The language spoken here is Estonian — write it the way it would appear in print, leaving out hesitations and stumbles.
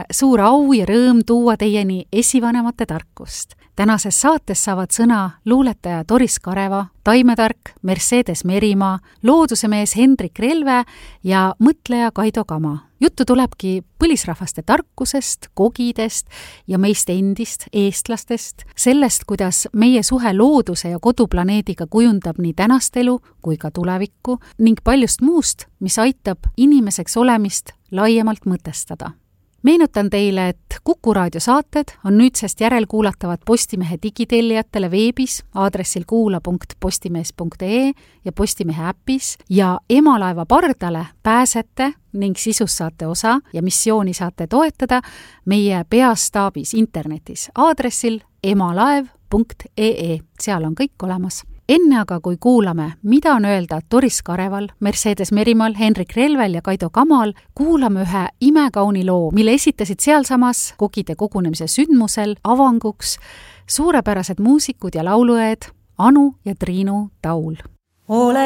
suur au ja rõõm tuua teieni esivanemate tarkust. Tänases saates saavad sõna luuletaja Doris Kareva, taimetark Mercedes Merimaa, loodusemees Hendrik Relve ja mõtleja Kaido Kama. Juttu tulebki põlisrahvaste tarkusest, kogidest ja meist endist, eestlastest, sellest, kuidas meie suhe looduse ja koduplaneediga kujundab nii tänast elu kui ka tulevikku ning paljust muust, mis aitab inimeseks olemist laiemalt mõtestada. Meenutan teile, et Kuku raadio saated on nüüdsest järelkuulatavad Postimehe digitellijatele veebis aadressil kuula.postimees.ee ja Postimehe äpis ja Emalaeva pardale pääsete ning sisus saate osa ja missiooni saate toetada meie peastaabis internetis aadressil emalaev.ee. Seal on kõik olemas. Enne aga, kui kuulame, mida on öelda Doris Kareval, Mercedes Merimaal, Hendrik Relvel ja Kaido Kamal, kuulame ühe imekauni loo, mille esitasid sealsamas kogide kogunemise sündmusel avanguks suurepärased muusikud ja lauluõed Anu ja Triinu Taul.